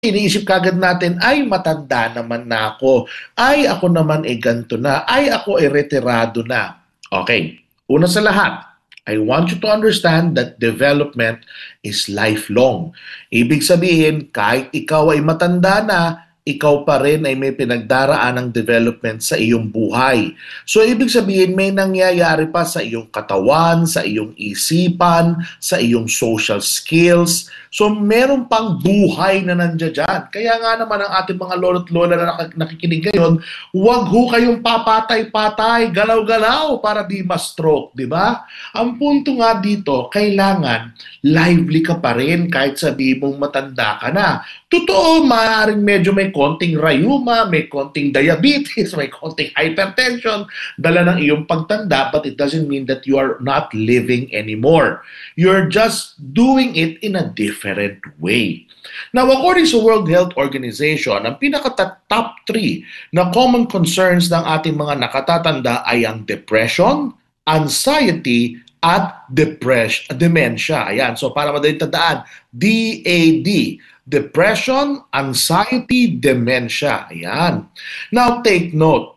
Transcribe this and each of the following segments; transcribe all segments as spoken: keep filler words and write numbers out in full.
iniisip kagad natin, ay matanda naman na ako, ay ako naman ay ganito na, ay ako ay retirado na. Okay, una sa lahat, I want you to understand that development is lifelong. Ibig sabihin, kahit ikaw ay matanda na, ikaw pa rin ay may pinagdaraan ng development sa iyong buhay. So, ibig sabihin, may nangyayari pa sa iyong katawan, sa iyong isipan, sa iyong social skills. So, meron pang buhay na nandiyan dyan. Kaya nga naman ang ating mga lolo't lola na nakikinig ngayon, huwag ho kayong papatay-patay, galaw-galaw para di ma-stroke, di ba? Ang punto nga dito, kailangan lively ka pa rin kahit sabi mong matanda ka na. Totoo, maaaring medyo may konting rayuma, may konting diabetes, may konting hypertension, dala ng iyong pagtanda, but it doesn't mean that you are not living anymore. You're just doing it in a different way. Now, according sa World Health Organization, ang pinaka-top three na common concerns ng ating mga nakatatanda ay ang depression, anxiety, at depression, dementia. Ayan, so para madaling tandaan, D A D. Depression, anxiety, dementia. Ayan. Now, take note.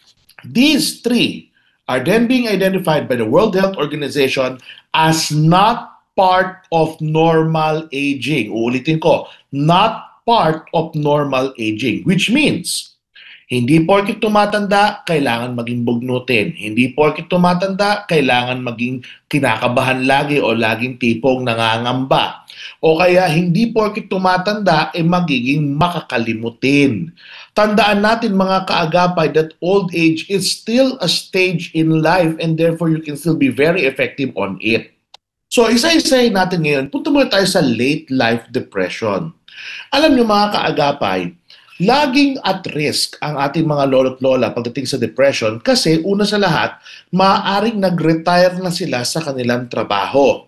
These three are then being identified by the World Health Organization as not part of normal aging. Uulitin ko, not part of normal aging, which means hindi porket tumatanda, kailangan maging bugnutin. Hindi porket tumatanda, kailangan maging kinakabahan lagi o laging tipong nangangamba. O kaya hindi porket tumatanda, eh magiging makakalimutin. Tandaan natin mga kaagapay that old age is still a stage in life and therefore you can still be very effective on it. So isa-isahin natin ngayon, punta muna tayo sa late life depression. Alam niyo mga kaagapay, laging at risk ang ating mga lolo't lola pagdating sa depression kasi una sa lahat, maaaring nag-retire na sila sa kanilang trabaho.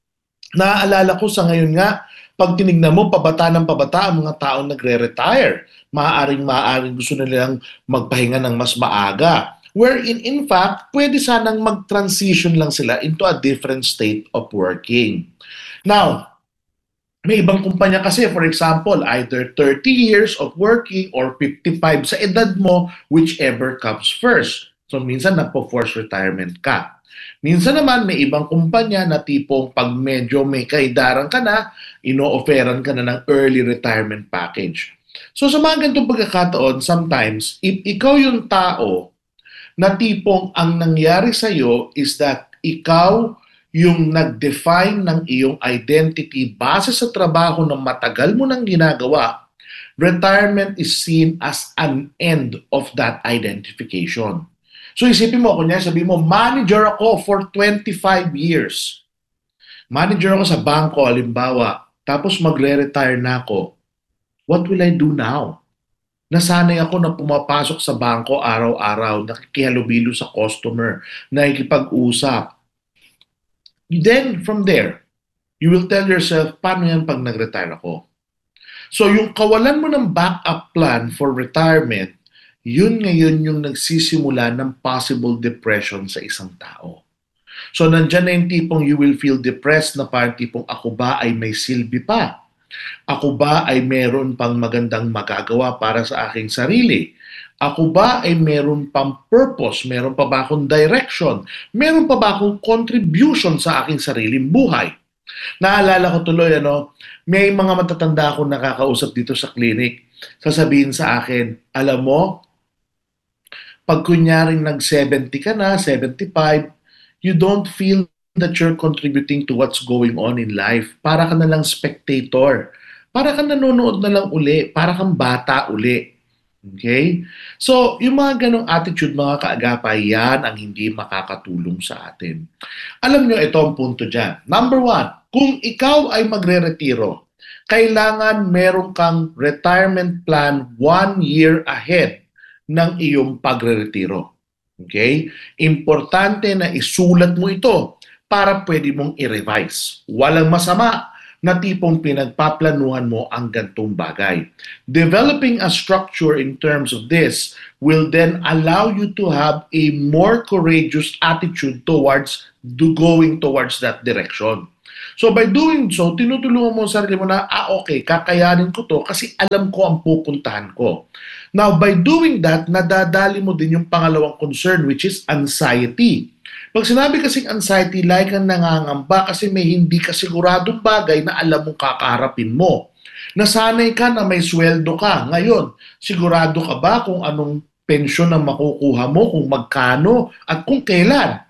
Naaalala ko sa ngayon nga, pag tinignan mo, pabata ng pabata ang mga taong nagre-retire. Maaaring maaaring gusto nilang magpahinga ng mas maaga. Wherein, in fact, pwede sanang mag-transition lang sila into a different state of working. Now, may ibang kumpanya kasi, for example, either thirty years of working or fifty-five sa edad mo, whichever comes first. So, minsan nagpo-force retirement ka. Minsan naman, may ibang kumpanya na tipong pag medyo may kaidaran ka na, ino-offeran ka na ng early retirement package. So, sa mga ganitong pagkakataon, sometimes, if ikaw yung tao na tipong ang nangyari sa'yo is that ikaw yung nag-define ng iyong identity base sa trabaho na matagal mo nang ginagawa, retirement is seen as an end of that identification. So isipin mo, kunya sabi mo, manager ako for twenty-five years. Manager ako sa bangko, halimbawa, tapos magre-retire na ako. What will I do now? Nasanay ako na pumapasok sa bangko araw-araw, nakikihalubilo sa customer, nakikipag-usap. Then, from there, you will tell yourself, paano yan pag nag-retire ako? So, yung kawalan mo ng backup plan for retirement, yun ngayon yung nagsisimula ng possible depression sa isang tao. So, nandyan na yung tipong you will feel depressed na parang tipong ako ba ay may silbi pa? Ako ba ay meron pang magandang magagawa para sa aking sarili? Ako ba ay meron pang purpose? Meron pa ba akong direction? Meron pa ba akong contribution sa aking sariling buhay? Naalala ko tuloy, ano, may mga matatanda akong nakakausap dito sa clinic. Sasabihin sa akin, alam mo, pag kunyaring nag-seventy ka na, seventy-five, you don't feel that you're contributing to what's going on in life. Para ka na lang spectator. Para ka nanonood na lang uli. Para kang bata uli. Okay? So, yung mga ganong attitude, mga kaagapay, yan ang hindi makakatulong sa atin. Alam nyo, ito ang punto dyan. Number one, kung ikaw ay magre-retiro, kailangan meron kang retirement plan one year ahead ng iyong pagre-retiro. Okay? Importante na isulat mo ito para pwede mong i-revise. Walang masama na tipong pinagpaplanuhan mo ang gantong bagay. Developing a structure in terms of this will then allow you to have a more courageous attitude towards do going towards that direction. So by doing so, tinutulungan mo ang sarili mo na, ah okay, kakayanin ko to kasi alam ko ang pupuntahan ko. Now, by doing that, nadadali mo din yung pangalawang concern, which is anxiety. Pag sinabi kasing anxiety, like kang nangangamba kasi may hindi ka siguradong bagay na alam mong kakaharapin mo. Nasanay ka na may sweldo ka. Ngayon, sigurado ka ba kung anong pensyon ang makukuha mo, kung magkano, at kung kailan?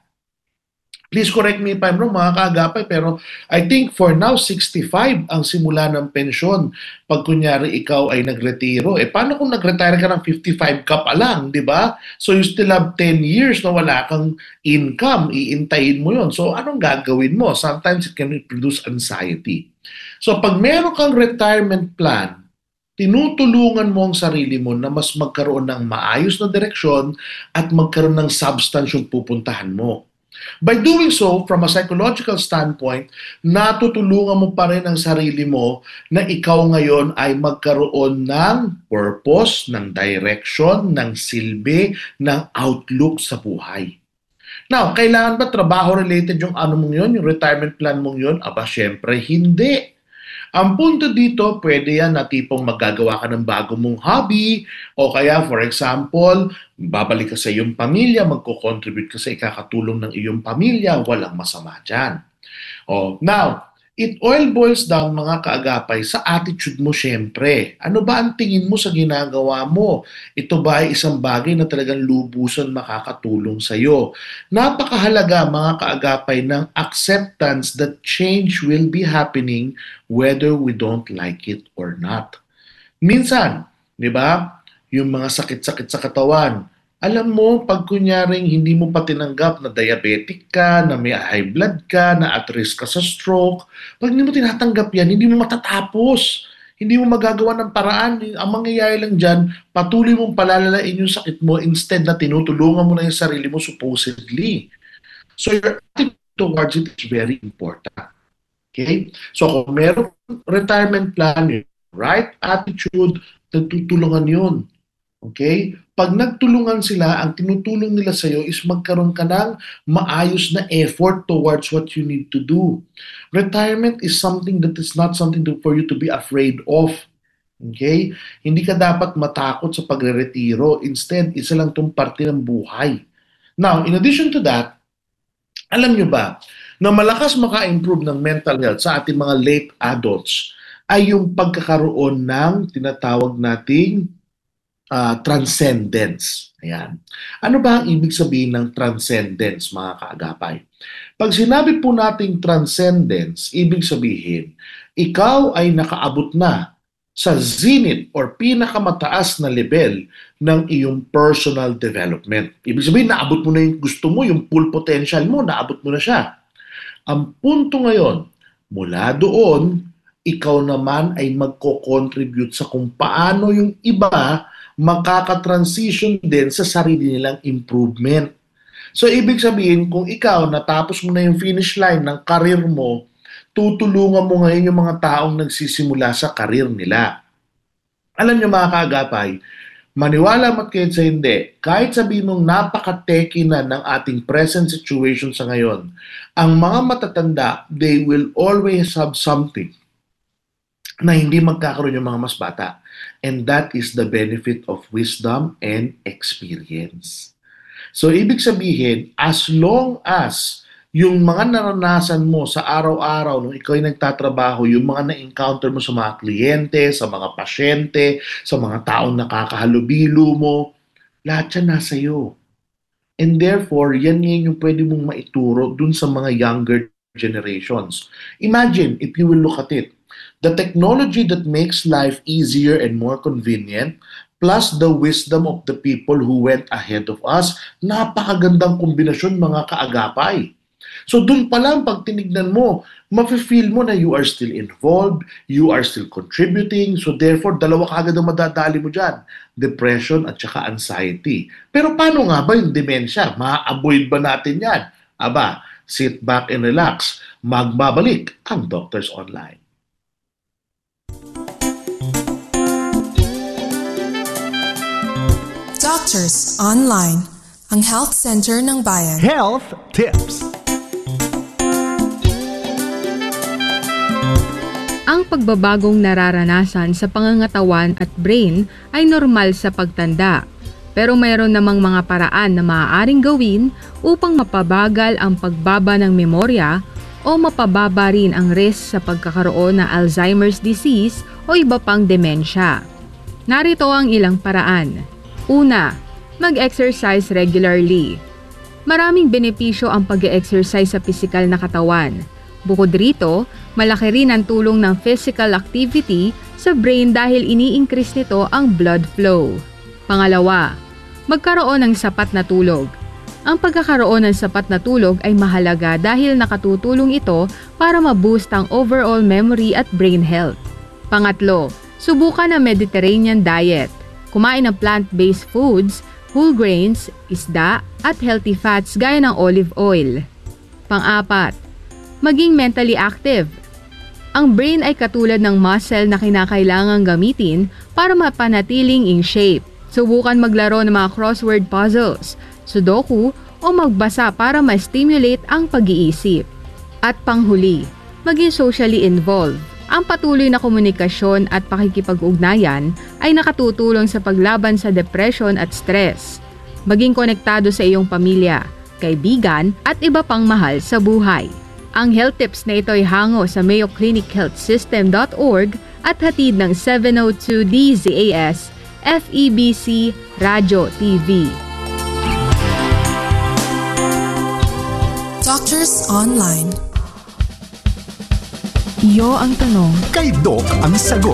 Please correct me if I'm wrong, mga kaagapay, pero I think for now, sixty-five ang simula ng pensyon. Pag kunyari ikaw ay nagretiro, eh paano kung nag-retire ka ng fifty-five ka pa lang, di ba? So you still have ten years na wala kang income, iintayin mo yon. So anong gagawin mo? Sometimes it can produce anxiety. So pag meron kang retirement plan, tinutulungan mo ang sarili mo na mas magkaroon ng maayos na direksyon at magkaroon ng substance yung pupuntahan mo. By doing so, from a psychological standpoint, natutulungan mo pa rin ang sarili mo na ikaw ngayon ay magkaroon ng purpose, ng direction, ng silbi, ng outlook sa buhay. Now, kailangan ba trabaho-related yung ano mong yun, yung retirement plan mong yun? Aba, syempre, hindi. Ang punto dito, pwede yan na tipong magagawa ka ng bago mong hobby o kaya, for example, babalik ka sa iyong pamilya, magko-contribute ka sa ikakatulong ng iyong pamilya, walang masama dyan. Oh, now, it all boils down, mga kaagapay, sa attitude mo syempre. Ano ba ang tingin mo sa ginagawa mo? Ito ba ay isang bagay na talagang lubusan makakatulong sa iyo? Napakahalaga, mga kaagapay, ng acceptance that change will be happening whether we don't like it or not. Minsan, di ba, yung mga sakit-sakit sa katawan, alam mo, pag kunyaring hindi mo pa tinanggap na diabetic ka, na may high blood ka, na at risk ka sa stroke, pag hindi mo tinatanggap yan, hindi mo matatapos. Hindi mo magagawa ng paraan. Ang mangyayari lang dyan, patuloy mong palalalain yung sakit mo instead na tinutulungan mo na yung sarili mo supposedly. So your attitude towards it is very important. Okay? So kung meron retirement plan, yung right attitude, nagtutulungan yun. Okay? Pag nagtulungan sila, ang tinutulong nila sa'yo is magkaroon ka ng maayos na effort towards what you need to do. Retirement is something that is not something to, for you to be afraid of. Okay? Hindi ka dapat matakot sa pagre-retiro. Instead, isa lang itong parte ng buhay. Now, in addition to that, alam nyo ba, na malakas maka-improve ng mental health sa ating mga late adults ay yung pagkakaroon ng tinatawag nating Uh, transcendence. Ayan. Ano ba ang ibig sabihin ng transcendence, mga kaagapay? Pag sinabi po nating transcendence, ibig sabihin, ikaw ay nakaabot na sa zenith or pinakamataas na level ng iyong personal development. Ibig sabihin, naabot mo na yung gusto mo, yung full potential mo, naabot mo na siya. Ang punto ngayon, mula doon, ikaw naman ay magko-contribute sa kung paano yung iba makaka-transition din sa sarili nilang improvement. So, ibig sabihin, kung ikaw natapos mo na yung finish line ng karir mo, tutulungan mo ngayon yung mga taong nagsisimula sa karir nila. Alam niyo, mga kaagapay, maniwala mat kayo sa hindi, kahit sabihin mong napaka-techy na ng ating present situation sa ngayon, ang mga matatanda, they will always have something na hindi magkakaroon yung mga mas bata. And that is the benefit of wisdom and experience. So, ibig sabihin, as long as yung mga naranasan mo sa araw-araw nung ikaw ay nagtatrabaho, yung mga na-encounter mo sa mga kliyente, sa mga pasyente, sa mga taong nakakahalubilo mo, lahat yan nasa iyo. And therefore, yan yan yung pwede mong maituro dun sa mga younger generations. Imagine, if you will look at it, the technology that makes life easier and more convenient, plus the wisdom of the people who went ahead of us, napakagandang kombinasyon, mga kaagapay. So dun pa lang, pag tinignan mo, mafe-feel mo na you are still involved, you are still contributing, so therefore, dalawa kagad ang madadali mo dyan, depression at saka anxiety. Pero paano nga ba yung dementia? Ma-avoid ba natin yan? Aba, sit back and relax. Magbabalik ang Doctors Online. Doctors Online, ang health center ng bayan. Health Tips. Ang pagbabagong nararanasan sa pangangatawan at brain ay normal sa pagtanda. Pero mayroon namang mga paraan na maaaring gawin upang mapabagal ang pagbaba ng memorya o mapababa rin ang risk sa pagkakaroon ng Alzheimer's disease o iba pang demensya. Narito ang ilang paraan. Una, mag-exercise regularly. Maraming benepisyo ang pag-exercise sa pisikal na katawan. Bukod rito, malaki rin ang tulong ng physical activity sa brain dahil ini-increase nito ang blood flow. Pangalawa, magkaroon ng sapat na tulog. Ang pagkakaroon ng sapat na tulog ay mahalaga dahil nakatutulong ito para ma-boost ang overall memory at brain health. Pangatlo, subukan ang Mediterranean diet. Kumain ng plant-based foods, whole grains, isda, at healthy fats gaya ng olive oil. Pang-apat, maging mentally active. Ang brain ay katulad ng muscle na kinakailangang gamitin para mapanatiling in shape. Subukan maglaro ng mga crossword puzzles, sudoku o magbasa para ma-stimulate ang pag-iisip. At panghuli, maging socially involved. Ang patuloy na komunikasyon at pakikipag-ugnayan ay nakatutulong sa paglaban sa depression at stress. Maging konektado sa iyong pamilya, kaibigan at iba pang mahal sa buhay. Ang health tips na ito ay hango sa mayo clinic health system dot org at hatid ng seven oh two D Z A S F E B C Radyo T V. Doctors Online. Iyo ang tanong. Kay Doc ang sagot.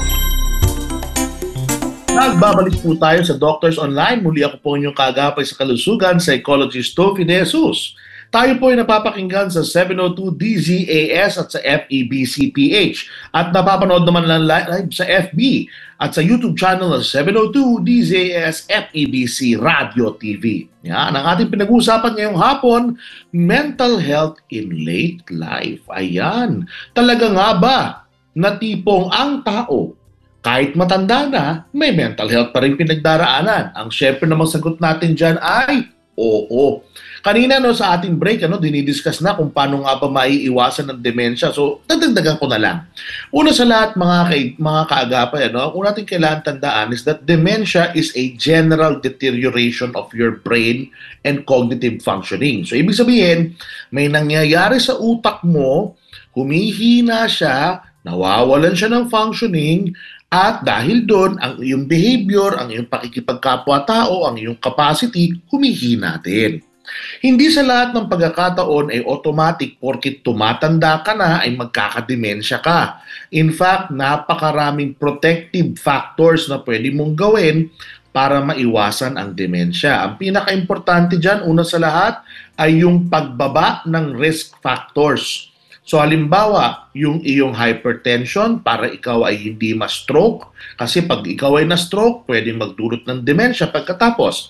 Nagbabalik po tayo sa Doctors Online. Muli ako po inyong kaagapay sa kalusugan, Psychologist Tofi De Jesus. Tayo po ay napapakinggan sa seven oh two D Z A S at sa F E B C P H. At napapanood naman lang live sa F B at sa YouTube channel ng seven oh two D Z A S F E B C Radio T V. Yan, ang ating pinag-uusapan ngayong hapon, mental health in late life. Ayan, talaga nga ba na tipong ang tao, kahit matanda na, may mental health pa rin pinagdaraanan? Ang syempre namang sagot natin dyan ay oo. Kanina no sa ating break ano dinidiscuss na kung paano nga ba maiiwasan ng demensya. So dadagdagan ko na lang. Una sa lahat mga kay, mga kaagapay ano, ang una natin kailangan tandaan is that dementia is a general deterioration of your brain and cognitive functioning. So ibig sabihin, may nangyayari sa utak mo, humihina siya, nawawalan siya ng functioning. At dahil doon, ang iyong behavior, ang iyong pakikipagkapwa-tao, ang iyong capacity, humihina din. Hindi sa lahat ng pagkakataon ay automatic porkit tumatanda ka na ay magkakademensya ka. In fact, napakaraming protective factors na pwede mong gawin para maiwasan ang demensya. Ang pinaka-importante dyan, una sa lahat, ay yung pagbaba ng risk factors. So halimbawa, yung iyong hypertension para ikaw ay hindi ma-stroke. Kasi pag ikaw ay na-stroke, pwedeng magdulot ng demensya pagkatapos.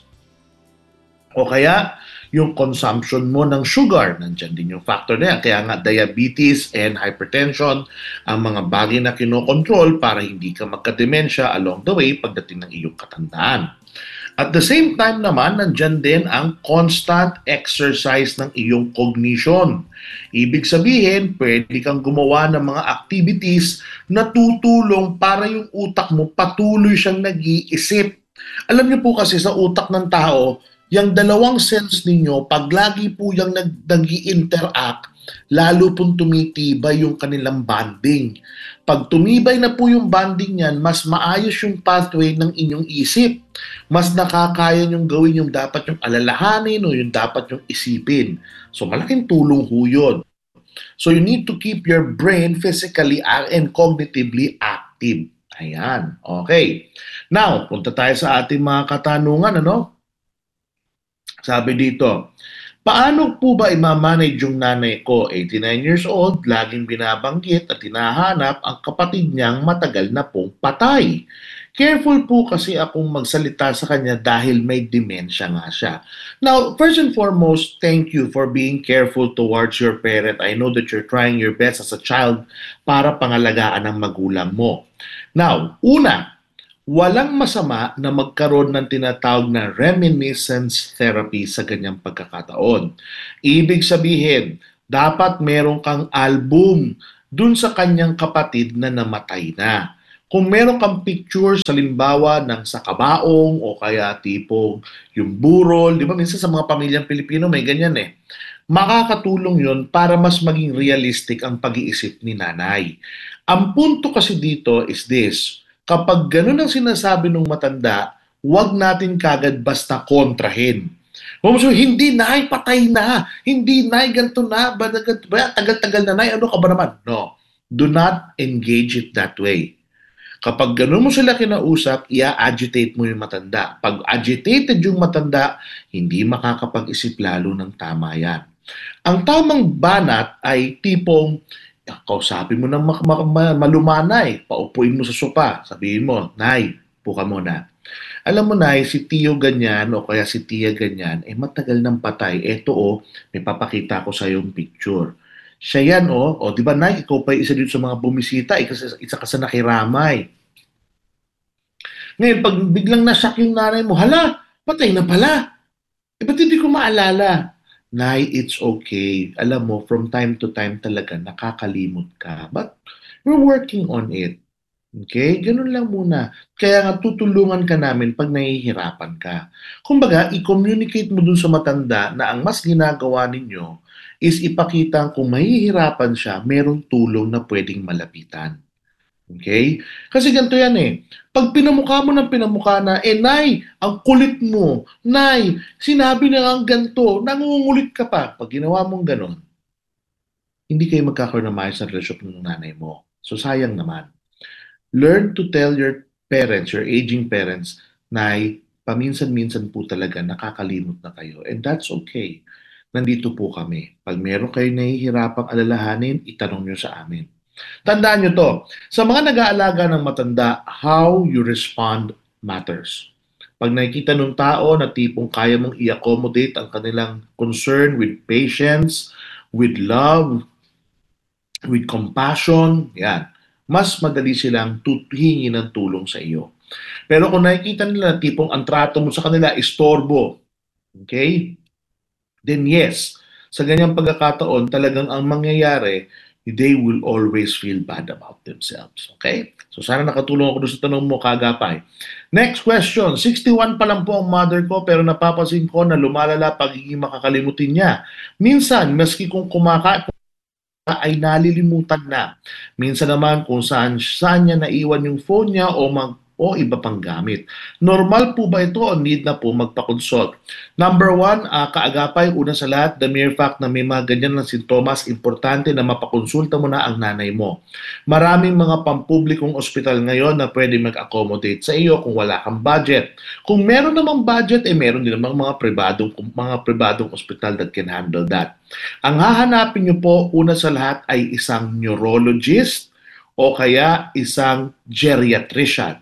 O kaya, yung consumption mo ng sugar, nandyan din yung factor na yan. Kaya nga diabetes and hypertension, ang mga bagay na kinokontrol para hindi ka magka-demensya along the way pagdating ng iyong katandaan. At the same time naman, nandyan din ang constant exercise ng iyong cognition. Ibig sabihin, pwede kang gumawa ng mga activities na tutulong para yung utak mo patuloy siyang nag-iisip. Alam niyo po kasi sa utak ng tao, yung dalawang cells ninyo, pag lagi po yung nag-i-interact, lalo pong tumitibay yung kanilang bonding. Pag tumibay na po yung bonding niyan, mas maayos yung pathway ng inyong isip. Mas nakakaya nyong gawin yung dapat yung alalahanin o yung dapat yung isipin. So malaking tulong ho yun. So you need to keep your brain physically and cognitively active. Ayan. Okay. Now, punta tayo sa ating mga katanungan, ano? Sabi dito, paano po ba i-manage yung nanay ko, eighty-nine years old, laging binabanggit at hinahanap ang kapatid niyang matagal na pong patay? Careful po kasi akong magsalita sa kanya dahil may demensya nga siya. Now, first and foremost, thank you for being careful towards your parent. I know that you're trying your best as a child para pangalagaan ang magulang mo. Now, una, walang masama na magkaroon ng tinatawag na reminiscence therapy sa ganyang pagkakataon. Ibig sabihin, dapat meron kang album dun sa kanyang kapatid na namatay na. Kung meron kang picture sa limbawa ng sakabaong o kaya tipong yung burol, di ba minsan sa mga pamilyang Pilipino may ganyan eh. Makakatulong yon para mas maging realistic ang pag-iisip ni nanay. Ang punto kasi dito is this, kapag ganun ang sinasabi ng matanda, huwag natin kagad basta kontrahin. Kung so, hindi nay, patay na. Hindi nay, ganito na. Ba, ganito ba? Tagal-tagal na nay, ano ka ba naman? No. Do not engage it that way. Kapag gano'n mo sila kinausap, i-agitate mo yung matanda. Pag agitated yung matanda, hindi makakapag-isip lalo ng tama yan. Ang tamang banat ay tipong, kausapin mo ng malumanay, paupuin mo sa sopa, sabihin mo, Nay, puka mo na. Alam mo, Nay, si Tio ganyan o kaya si Tia ganyan, eh matagal nang patay. Eto o, may papakita ko sa yung picture. Siya yan, o. O, di ba, Nay, ikaw pa isa dito sa mga bumisita, isa, isa ka sa nakiramay. Ngayon, pag biglang nasyak yung nanay mo, hala, patay na pala. Eh, ba't hindi ko maalala? Nay, it's okay. Alam mo, from time to time talaga, nakakalimot ka. But we're working on it. Okay? Ganun lang muna. Kaya nga, tutulungan ka namin pag nahihirapan ka. Kumbaga, i-communicate mo dun sa matanda na ang mas ginagawa ninyo is ipakita kung mahihirapan siya, merong tulong na pwedeng malapitan. Okay? Kasi ganito yan eh. Pag pinamukha mo ng pinamukha na, eh, Nay, ang kulit mo. Nay, sinabi na ang ganito. Nangungulit ka pa. Pag ginawa mong ganon, hindi kayo magkakaroon ng maayos na relasyon ng nanay mo. So, sayang naman. Learn to tell your parents, your aging parents, Nay, paminsan-minsan po talaga nakakalimot na kayo. And that's okay. Nandito po kami. Pag meron kayo nahihirapang alalahanin, itanong nyo sa amin. Tandaan nyo to, sa mga nag-aalaga ng matanda, how you respond matters. Pag nakikita ng tao na tipong kaya mong i-accommodate ang kanilang concern with patience, with love, with compassion, yan, mas madali silang hihingi ng tulong sa iyo. Pero kung nakikita nila na tipong ang trato mo sa kanila, istorbo, okay? Then yes, sa ganyang pagkakataon, talagang ang mangyayari, they will always feel bad about themselves. Okay? So sana nakatulong ako doon sa tanong mo, Kagapay. Next question. sixty-one pa lang po ang mother ko pero napapansin ko na lumalala pagiging makakalimutin niya. Minsan, maski kung kumakain ay nalilimutan na. Minsan naman kung saan, saan niya naiwan yung phone niya o mag o iba pang gamit. Normal po ba ito o need na po magpa-consult? Number one, uh, kaagapay, una sa lahat, the mere fact na may mga ganyan na sintomas, importante na mapakonsulta mo na ang nanay mo. Maraming mga pampublikong ospital ngayon na pwede mag-accommodate sa iyo kung wala kang budget. Kung meron namang budget, eh meron din namang mga pribadong, mga pribadong ospital that can handle that. Ang hahanapin niyo po, una sa lahat, ay isang neurologist o kaya isang geriatrician.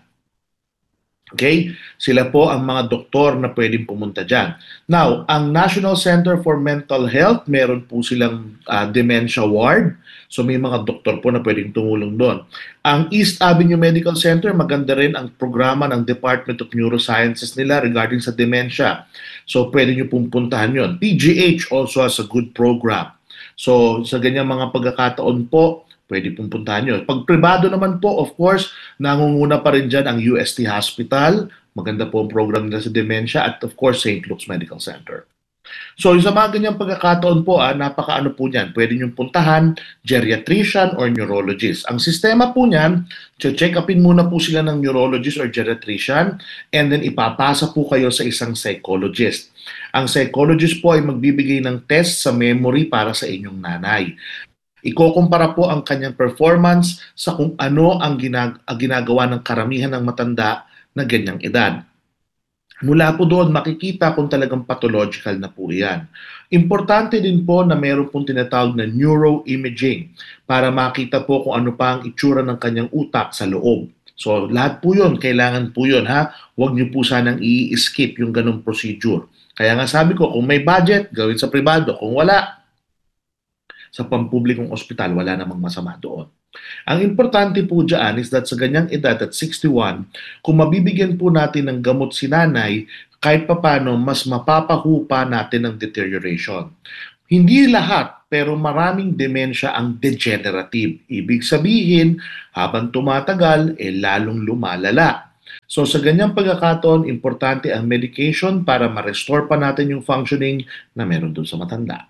Okay? Sila po ang mga doktor na pwedeng pumunta dyan. Now, ang National Center for Mental Health, meron po silang uh, dementia ward. So may mga doktor po na pwedeng tumulong doon. Ang East Avenue Medical Center, maganda rin ang programa ng Department of Neurosciences nila regarding sa dementia. So pwede nyo pong puntahan yun. P G H also has a good program. So sa ganyang mga pagkakataon po, pwede pong puntahan nyo. Pag privado naman po, of course, nangunguna pa rin dyan ang U S T Hospital. Maganda po ang program nila sa dementia at of course, Saint Luke's Medical Center. So, sa mga ganyang pagkakataon po, ah, napaka-ano po niyan. Pwede nyo puntahan, geriatrician or neurologist. Ang sistema po niyan, check upin muna po sila ng neurologist or geriatrician and then ipapasa po kayo sa isang psychologist. Ang psychologist po ay magbibigay ng test sa memory para sa inyong nanay. Ikukumpara po ang kanyang performance sa kung ano ang, ginag- ang ginagawa ng karamihan ng matanda na ganyang edad. Mula po doon, makikita kung talagang pathological na po yan. Importante din po na meron pong tinatawag na neuroimaging para makita po kung ano pa ang itsura ng kanyang utak sa loob. So lahat po yun, kailangan po yun ha. Huwag niyo po sanang i-skip yung ganong procedure. Kaya nga sabi ko, kung may budget, gawin sa privado. Kung wala, sa pampublikong ospital, wala namang masama doon. Ang importante po dyan is that sa ganyang edad at sixty-one, kung mabibigyan po natin ng gamot si nanay, kahit papano mas mapapahupa natin ang deterioration. Hindi lahat pero maraming demensya ang degenerative. Ibig sabihin, habang tumatagal, eh lalong lumalala. So sa ganyang pagkakataon, importante ang medication para ma-restore pa natin yung functioning na meron dun sa matanda.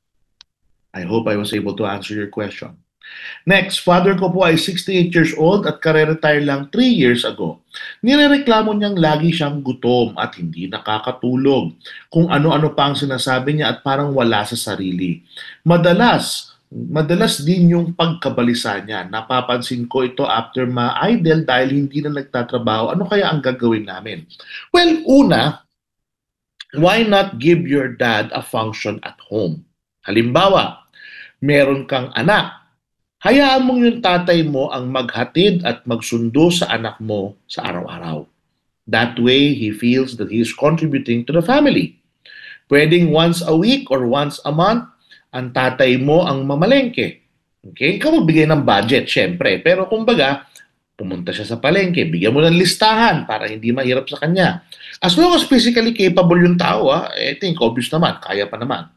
I hope I was able to answer your question. Next, father ko po ay sixty-eight years old at kare-retire lang three years ago. Nirereklamo niyang lagi siyang gutom at hindi nakakatulog. Kung ano-ano pa ang sinasabi niya at parang wala sa sarili. Madalas, madalas din yung pagkabalisa niya. Napapansin ko ito after ma-idle dahil hindi na nagtatrabaho. Ano kaya ang gagawin namin? Well, una, why not give your dad a function at home? Halimbawa, meron kang anak. Hayaan mong yung tatay mo ang maghatid at magsundo sa anak mo sa araw-araw. That way, he feels that he is contributing to the family. Pwedeng once a week or once a month, ang tatay mo ang mamalengke. Okay? Ikaw magbigay ng budget, syempre. Pero kumbaga, pumunta siya sa palengke, bigyan mo ng listahan para hindi mahirap sa kanya. As long as physically capable yung tao, ah, I think obvious naman, kaya pa naman.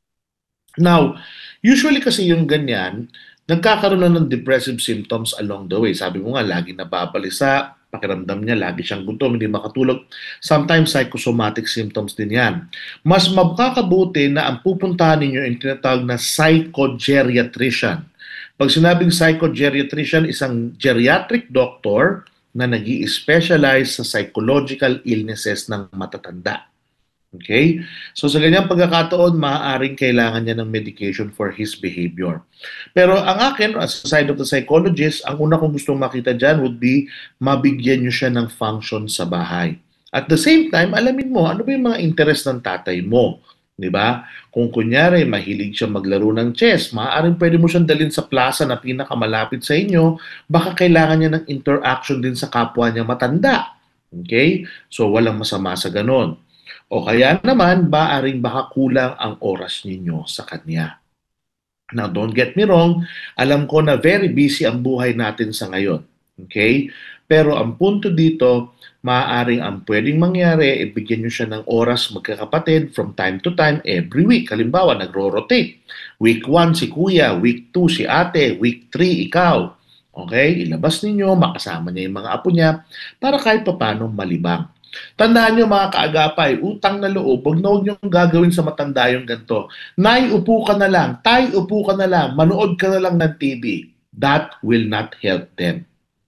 Now, usually kasi yung ganyan, nagkakaroon na ng depressive symptoms along the way. Sabi mo nga, lagi nababalisa, pakiramdam niya, lagi siyang gutom, hindi makatulog. Sometimes psychosomatic symptoms din yan. Mas makakabuti na ang pupuntahan ninyo yung tinatawag na psychogeriatrician. Pag sinabing psychogeriatrician, isang geriatric doctor na nag-i-specialize sa psychological illnesses ng matatanda. Okay? So sa ganyang pagkakataon, maaaring kailangan niya ng medication for his behavior. Pero ang akin, as a side of the psychologist, ang una kong gustong makita dyan would be mabigyan niyo siya ng function sa bahay. At the same time, alamin mo, ano ba yung mga interest ng tatay mo? Di ba? Kung kunyari, mahilig siya maglaro ng chess, maaaring pwede mo siyang dalhin sa plaza na pinakamalapit sa inyo, baka kailangan niya ng interaction din sa kapwa niya matanda. Okay? So walang masama sa ganon. O kaya naman, maaring baka kulang ang oras ninyo sa kanya. Now, don't get me wrong, alam ko na very busy ang buhay natin sa ngayon. Okay? Pero ang punto dito, maaaring ang pwedeng mangyari, ibigyan nyo siya ng oras magkakapatid from time to time every week. Halimbawa, nagro-rotate. Week one si kuya, week two si ate, week three ikaw. Okay? Ilabas ninyo, makasama niya yung mga apo niya para kahit papano malibang. Tandaan nyo mga kaagapay, utang na loob, huwag na huwag nyo gagawin sa matanda yung ganito. Nay, upo ka na lang. Tay, upo ka na lang. Manood ka na lang ng T V. That will not help them.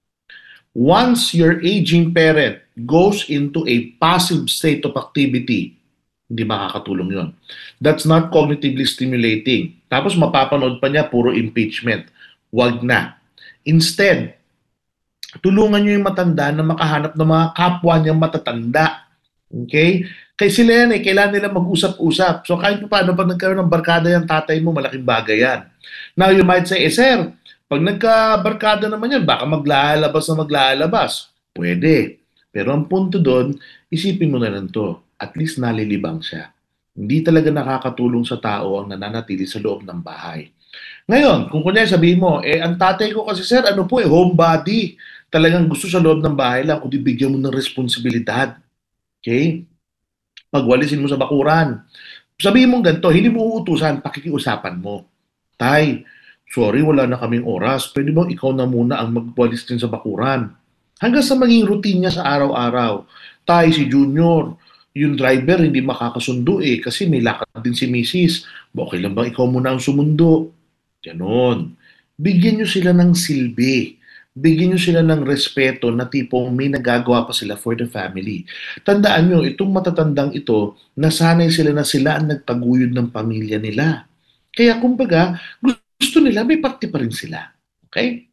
Once your aging parent goes into a passive state of activity, hindi makakatulong yun. That's not cognitively stimulating. Tapos mapapanood pa niya puro impeachment. Wag na. Instead, tulungan nyo yung matanda na makahanap ng mga kapwa niyang matatanda. Okay? Kaya sila yan eh, kailangan nila mag-usap-usap. So kahit pa paano, pag nagkaroon ng barkada yung tatay mo, malaking bagay yan. Now you might say, eh sir, pag nagka-barkada naman yan, baka maglalabas na maglalabas. Pwede. Pero ang punto doon, isipin mo na lang to. At least nalilibang siya. Hindi talaga nakakatulong sa tao ang nananatili sa loob ng bahay. Ngayon, kung kunyari sabihin mo, eh ang tatay ko kasi sir, ano po eh, homebody. Talagang gusto sa loob ng bahay lang, kundi bigyan mo ng responsibilidad. Okay? Pagwalisin mo sa bakuran. Sabihin mo ganito, hindi mo uutusan, pakikiusapan mo. Tay, sorry, wala na kaming oras. Pwede bang ikaw na muna ang magwalis din sa bakuran? Hanggang sa maging routine niya sa araw-araw. Tay, si Junior, yung driver hindi makakasundo eh, kasi may lakad din si Missus Okay lang bang ikaw muna ang sumundo? Ganon. Bigyan nyo sila ng silbi. Bigyan nyo sila ng respeto na tipong may nagagawa pa sila for the family. Tandaan nyo, itong matatandang ito, nasanay sila na sila ang nagtaguyod ng pamilya nila. Kaya kumbaga, gusto nila, may parte pa rin sila. Okay?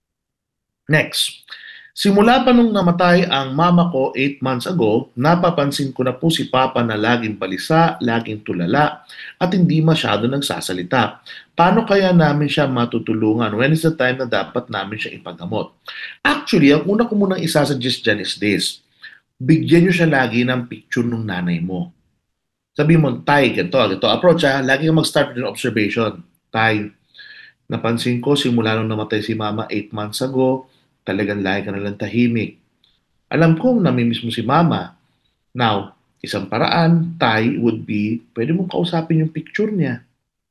Next. Simula pa nung namatay ang mama ko eight months ago, napapansin ko na po si Papa na laging balisa, laging tulala, at hindi masyado nagsasalita. Paano kaya namin siya matutulungan? When is the time na dapat namin siya ipagamot? Actually, ang una ko munang isasuggest dyan is this. Bigyan nyo siya lagi ng picture ng nanay mo. Sabi mo, Tay, ganito, ganito approach ha, lagi kang mag-start with an observation. Tay, napansin ko simula nung namatay si Mama eight months ago, talagang lagi ka nalang tahimik. Alam kong namimiss mo si Mama. Now, isang paraan, Tay, would be, pwede mong kausapin yung picture niya.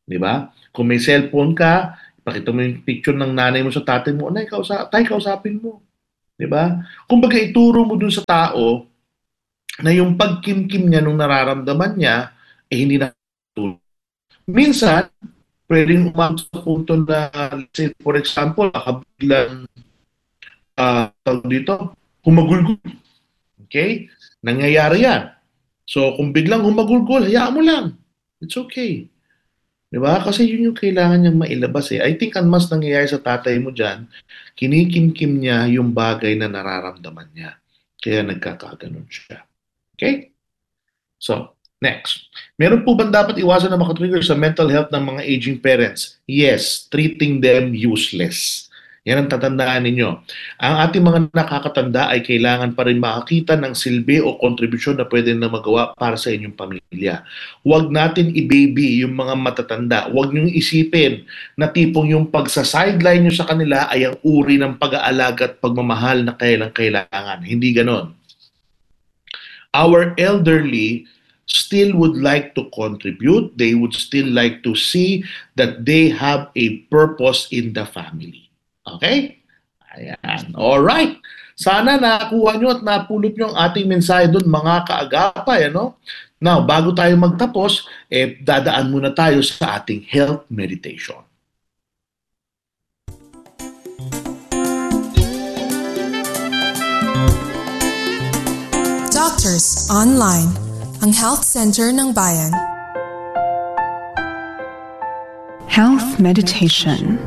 Di ba? Kung may cellphone ka, ipakita mo yung picture ng nanay mo sa tatay mo, nay, kausa tay, kausapin mo. Di ba? Kumbaga, ituro mo dun sa tao na yung pagkimkim niya nung nararamdaman niya, eh hindi na tulog. Minsan, pwedeng umabot sa punto na, say, for example, nakabiglang uh, tawag dito, humagulgul. Okay? Nangyayari yan. So, kung biglang humagulgul, hayaan mo lang. It's okay. Diba? Kasi yun yung kailangan niyang mailabas eh. I think ang mas nangyayari sa tatay mo dyan, kinikimkim niya yung bagay na nararamdaman niya. Kaya nagkakaganon siya. Okay? So, next. Meron po ba dapat iwasan na makatrigger sa mental health ng mga aging parents? Yes, treating them useless. Yan ang tatandaan ninyo. Ang ating mga nakakatanda ay kailangan pa rin makakita ng silbi o kontribusyon na pwede na magawa para sa inyong pamilya. Huwag natin i-baby yung mga matatanda. Huwag niyong isipin na tipong yung pagsa-sideline nyo sa kanila ay ang uri ng pag-aalaga at pagmamahal na kailang kailangan. Hindi ganon. Our elderly still would like to contribute. They would still like to see that they have a purpose in the family. Okay? Ayan. Alright. Sana nakuha nyo at napulot nyo ang ating mensahe doon, mga kaagapay. Ano? Now, bago tayo magtapos, eh, dadaan muna tayo sa ating health meditation. Doctors Online, ang Health Center ng Bayan. Health Meditation.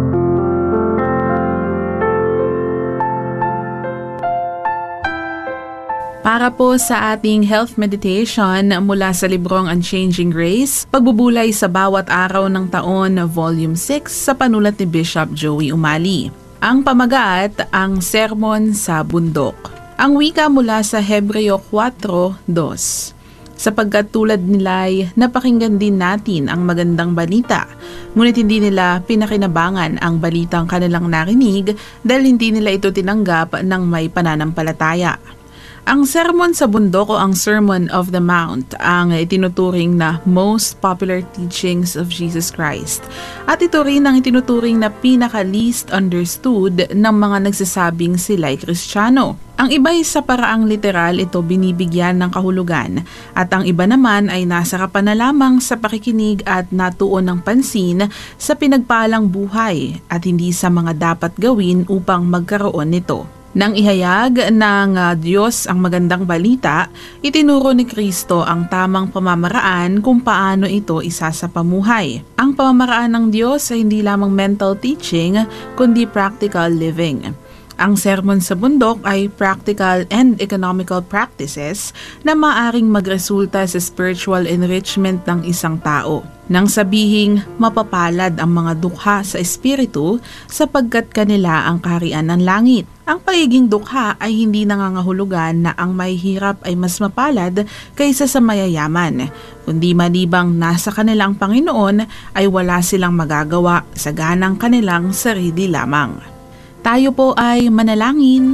Para po sa ating health meditation mula sa librong Unchanging Grace, Pagbubulay sa Bawat Araw ng Taon, Volume six, sa panulat ni Bishop Joey Umali. Ang pamagat, ang Sermon sa Bundok. Ang wika mula sa Hebreo four two, sapagkat tulad nila'y napakinggan din natin ang magandang balita, ngunit hindi nila pinakinabangan ang balitang kanilang narinig dahil hindi nila ito tinanggap ng may pananampalataya. Ang Sermon sa Bundok o ang Sermon of the Mount ang itinuturing na most popular teachings of Jesus Christ. At ito rin ang itinuturing na pinaka-least understood ng mga nagsasabing sila'y Kristiyano. Ang iba ay sa paraang literal ito binibigyan ng kahulugan at ang iba naman ay nasa kapan na lamang sa pakikinig at natuon ng pansin sa pinagpalang buhay at hindi sa mga dapat gawin upang magkaroon nito. Nang ihayag ng uh, Diyos ang magandang balita, itinuro ni Kristo ang tamang pamamaraan kung paano ito isasapamuhay. Ang pamamaraan ng Diyos ay hindi lamang mental teaching, kundi practical living. Ang Sermon sa Bundok ay practical and economical practices na maaring magresulta sa spiritual enrichment ng isang tao. Nang sabihing mapapalad ang mga dukha sa espiritu sapagkat kanila ang kaharian ng langit. Ang pagiging dukha ay hindi nangangahulugan na ang mahihirap ay mas mapalad kaysa sa mayayaman, kundi malibang nasa kanilang Panginoon ay wala silang magagawa sa ganang kanilang sarili lamang. Tayo po ay manalangin.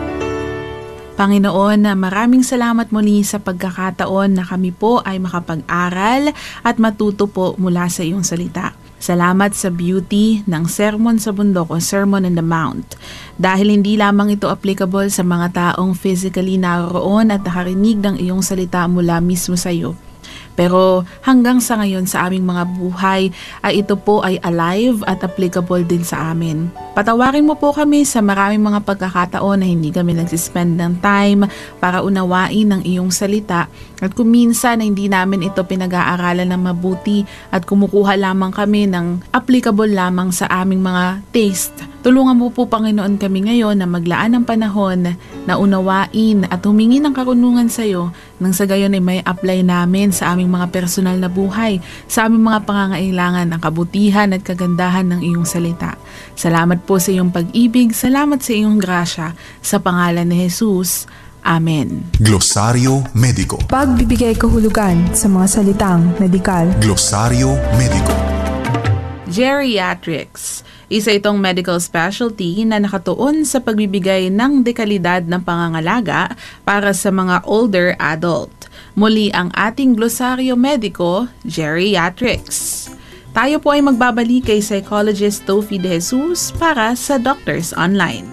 Panginoon, maraming salamat muli sa pagkakataon na kami po ay makapag-aral at matuto po mula sa iyong salita. Salamat sa beauty ng Sermon sa Bundok o Sermon on the Mount. Dahil hindi lamang ito applicable sa mga taong physically naroon at nakarinig ng iyong salita mula mismo sa iyo. Pero hanggang sa ngayon sa aming mga buhay ay ito po ay alive at applicable din sa amin. Patawarin mo po kami sa maraming mga pagkakataon na hindi kami nagsispend ng time para unawain ang iyong salita at kung minsan na hindi namin ito pinag-aaralan ng mabuti at kumukuha lamang kami ng applicable lamang sa aming mga taste. Tulungan mo po Panginoon kami ngayon na maglaan ng panahon na unawain at humingi ng karunungan sa iyo nang sa gayon ay may apply namin sa aming mga personal na buhay, sa aming mga pangangailangan ng kabutihan at kagandahan ng iyong salita. Salamat po sa iyong pag-ibig, salamat sa iyong grasya, sa pangalan ni Jesus. Amen. Glosaryo Mediko. Pagbibigay kahulugan sa mga salitang medikal. Glosaryo Mediko. Geriatrics. Isa itong medical specialty na nakatuon sa pagbibigay ng dekalidad ng pangangalaga para sa mga older adult. Muli ang ating glosaryo mediko, Geriatrics. Tayo po ay magbabalik kay Psychologist Tofi De Jesus para sa Doctors Online.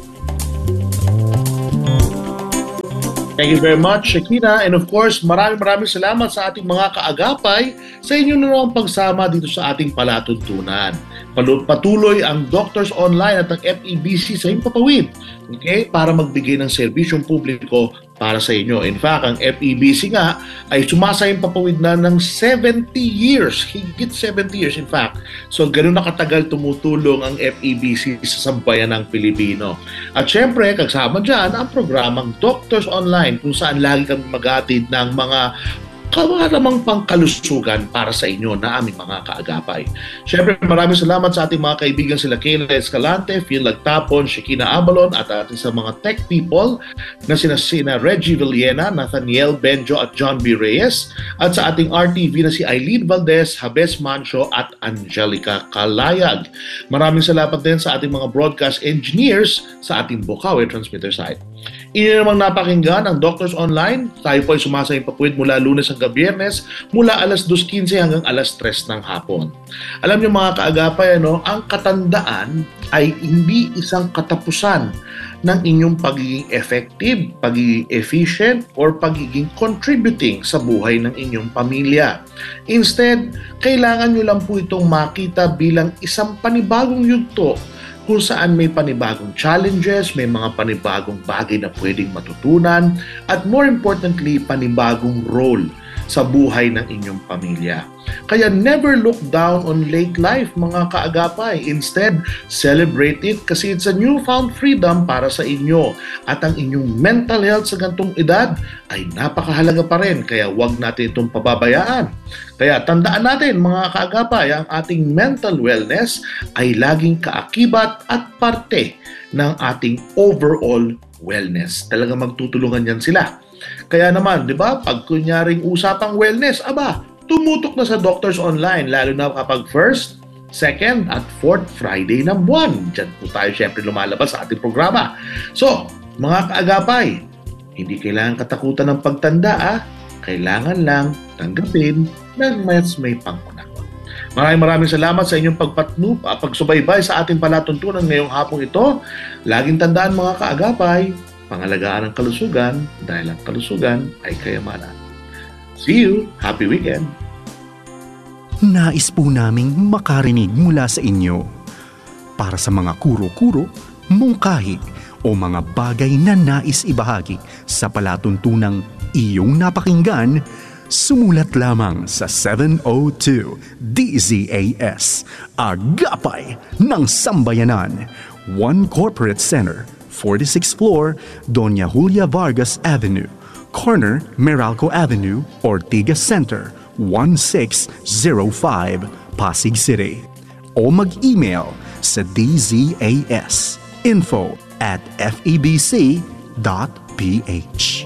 Thank you very much, Shakina. And of course, maraming maraming salamat sa ating mga kaagapay sa inyong naroong pagsama dito sa ating palatuntunan. Patuloy ang Doctors Online at ang F E B C sa himpapawid, okay, para magbigay ng serbisyong publiko para sa inyo. In fact, ang F E B C nga ay sumasahimpapawid na ng seventy years, higit seventy years in fact. So ganoon na katagal tumutulong ang F E B C sa sambayan ng Pilipino. At syempre, kasama dyan ang programang Doctors Online kung saan lagi kami maghatid ng mga kawaramang pangkalusugan para sa inyo na aming mga kaagapay. Siyempre, maraming salamat sa ating mga kaibigan sila Kayla Escalante, Phil Lagtapon, Shakina Abalon at ating sa mga tech people na sina, sina Reggie Villena, Nathaniel Benjo at John B. Reyes at sa ating R T V na si Eileen Valdez, Habes Mancho at Angelica Kalayag. Maraming salamat din sa ating mga broadcast engineers sa ating Bukawi transmitter site. Iyon namang napakinggan ang Doctors Online. Tayo po ay sumasahimpapawid mula Lunes hanggang Biyernes mula alas dos quince hanggang alas tres ng hapon. Alam niyo mga kaagapay, ano, ang katandaan ay hindi isang katapusan ng inyong pagiging effective, pagiging efficient, or pagiging contributing sa buhay ng inyong pamilya. Instead, kailangan nyo lang po itong makita bilang isang panibagong yugto kung saan may panibagong challenges, may mga panibagong bagay na pwedeng matutunan, at more importantly, panibagong role sa buhay ng inyong pamilya. Kaya never look down on late life, mga kaagapay. Instead, celebrate it kasi it's a newfound freedom para sa inyo. At ang inyong mental health sa gantong edad ay napakahalaga pa rin, kaya huwag natin itong pababayaan. Kaya tandaan natin, mga kaagapay, ang ating mental wellness ay laging kaakibat at parte ng ating overall wellness. Talaga magtutulungan yan sila. Kaya naman, di ba, pag kunyaring usapang wellness, aba, tumutok na sa Doctors Online, lalo na kapag first, second, at fourth Friday ng buwan. Diyan po tayo syempre lumalabas sa ating programa. So, mga kaagapay, hindi kailangan katakutan ng pagtanda, ah. Kailangan lang tanggapin ng mas may pangunakot. Maraming maraming salamat sa inyong pagpatnu, pagsubaybay sa ating palatuntunan ngayong hapong ito. Laging tandaan, mga kaagapay, pangalagaan ang kalusugan dahil ang kalusugan ay kayamanan. See you! Happy weekend! Nais po naming makarinig mula sa inyo. Para sa mga kuro-kuro, mungkahi o mga bagay na nais ibahagi sa palatuntunang iyong napakinggan, sumulat lamang sa seven oh two D Z A S, Agapay ng Sambayanan, One Corporate Center, forty-sixth floor, Doña Julia Vargas Avenue, corner Meralco Avenue, Ortigas Center, one six zero five, Pasig City. O mag-email sa d z a s info at f e b c dot p h.